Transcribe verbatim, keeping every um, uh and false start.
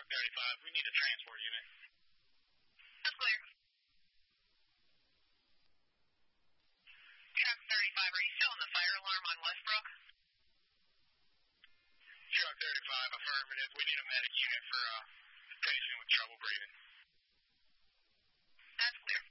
Truck thirty-five. We need a transport unit. That's clear. Truck thirty-five, are you still on the fire alarm on Westbrook? Truck thirty-five, affirmative. We need a medic unit for a patient with trouble breathing. That's clear.